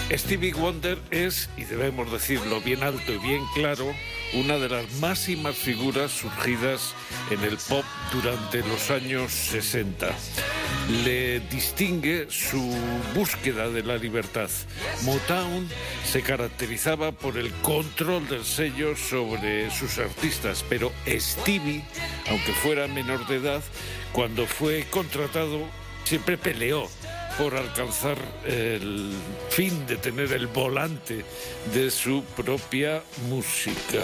Stevie Wonder es, y debemos decirlo bien alto y bien claro, una de las máximas figuras surgidas en el pop durante los años 60. Le distingue su búsqueda de la libertad. Motown se caracterizaba por el control del sello sobre sus artistas, pero Stevie, aunque fuera menor de edad, cuando fue contratado siempre peleó por alcanzar el fin de tener el volante de su propia música.